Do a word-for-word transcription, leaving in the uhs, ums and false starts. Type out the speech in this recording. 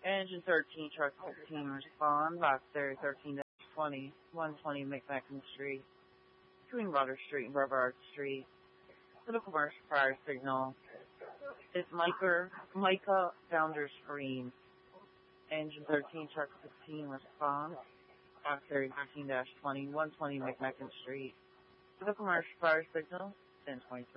Engine thirteen, truck sixteen, respond. Box area thirteen twenty, one twenty McMacken Street, between Water Street and Brevard Street. Little commercial fire signal. It's Micah, Micah Founders Screen. Engine thirteen, truck sixteen, respond. Box area thirteen twenty, one twenty McMacken Street. Little commercial fire signal, ten twenty-three.